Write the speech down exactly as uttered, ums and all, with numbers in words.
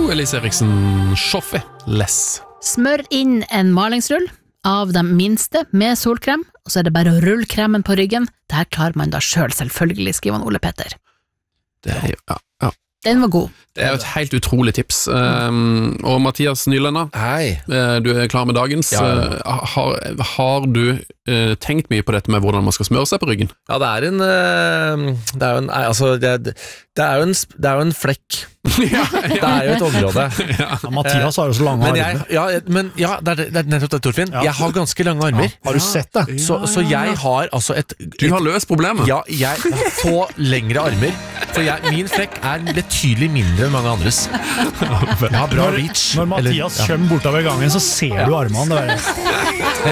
Elise Eriksen, Shoffe Less. Smør inn en malingsrull av de minste med solkrem, og så er det bare å rulle kremen på ryggen. Det her klarer man da selv, selvfølgelig, skriver han Ole Petter. Det er jo, ja, ja. Den var god. Det er jo et helt utrolig tips. Um, og Mathias Nylenda, Hei. uh, du er klar med dagens. Ja, ja. Uh, har, har du uh, tenkt mye på dette med hvordan man skal smøre seg på ryggen? Ja, det er en uh, Det er jo en, altså, det, det er jo en, det er jo en flekk. ja, ja. Det er jo et område. Ja, Mathias har jo så lange Men jeg, armer. ja, men, ja, det er, det er nettopp det, Torfinn. Ja. Jeg har ganske lange armer. Ja, har du sett det? Så, så jeg har altså et, et Du har løst problemet. Ja, jeg får lengre armer. For jeg, min flekk er betydelig mindre enn mange andres. Jeg har bra Når, reach. når Mathias eller, ja. kommer bortover gangen, så ser du armene. Det er